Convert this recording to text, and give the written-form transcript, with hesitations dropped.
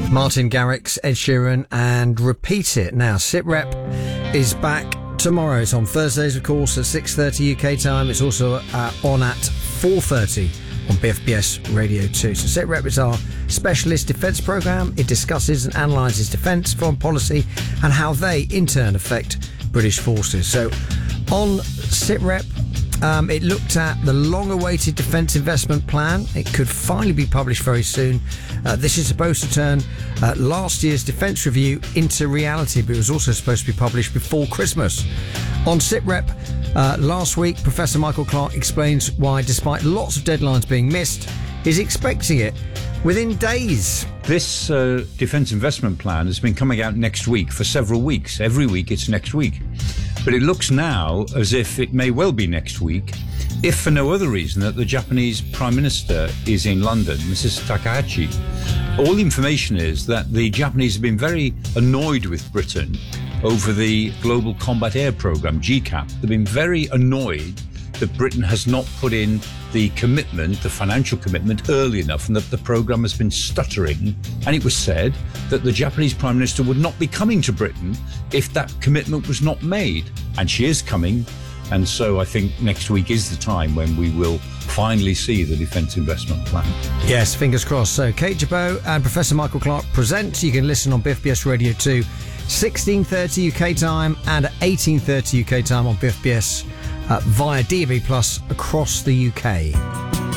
Martin Garrix, Ed Sheeran, and Repeat It. Now, SITREP is back tomorrow. It's on Thursdays, of course, at 6:30 UK time. It's also on at 4:30 on BFBS Radio 2. So SITREP is our specialist defence programme. It discusses and analyses defence, foreign policy, and how they, in turn, affect British forces. So on SITREP, it looked at the long-awaited defence investment plan. It could finally be published very soon. This is supposed to turn last year's defence review into reality, but it was also supposed to be published before Christmas. On SITREP last week, Professor Michael Clarke explains why, despite lots of deadlines being missed, he's expecting it within days. This defence investment plan has been coming out next week for several weeks. Every week it's next week. But it looks now as if it may well be next week, if for no other reason that the Japanese Prime Minister is in London, Mrs. Takahashi. All the information is that the Japanese have been very annoyed with Britain over the Global Combat Air Programme, GCAP. They've been very annoyed that Britain has not put in the commitment, the financial commitment, early enough, and that the programme has been stuttering. And it was said that the Japanese Prime Minister would not be coming to Britain if that commitment was not made. And she is coming. And so I think next week is the time when we will finally see the defence investment plan. Yes, fingers crossed. So Kate Jabot and Professor Michael Clarke present. You can listen on BFBS Radio 2, 16:30 UK time and at 18:30 UK time on BFBS via DAB+ across the UK.